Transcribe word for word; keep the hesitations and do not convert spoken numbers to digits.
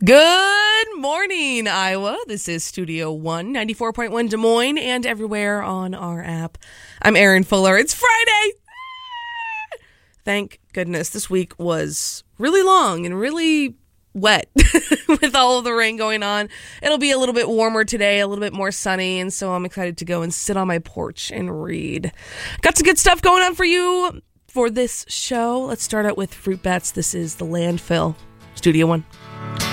Good morning, Iowa. This is Studio One, ninety-four point one Des Moines, and everywhere on our app. I'm Erin Fuller. It's Friday. Thank goodness. This week was really long and really wet with all of the rain going on. It'll be a little bit warmer today, a little bit more sunny, and so I'm excited to go and sit on my porch and read. Got some good stuff going on for you for this show. Let's start out with Fruit Bats. This is The Landfill. Studio One.